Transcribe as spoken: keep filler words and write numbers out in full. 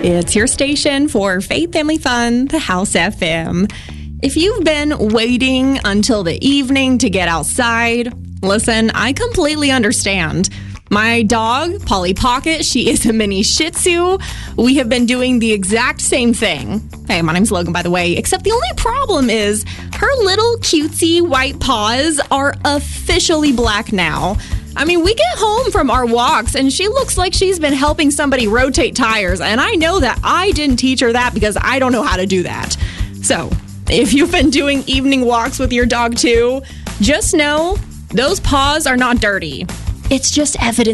It's your station for Faith Family Fun, the House F M. If you've been waiting until the evening to get outside, listen, I completely understand. My dog, Polly Pocket, she is a mini Shih Tzu. We have been doing the exact same thing. Hey, my name's Logan, by the way, except the only problem is her little cutesy white paws are officially black now. I mean, we get home from our walks and she looks like she's been helping somebody rotate tires. And I know that I didn't teach her that because I don't know how to do that. So if you've been doing evening walks with your dog too, just know those paws are not dirty. It's just evidence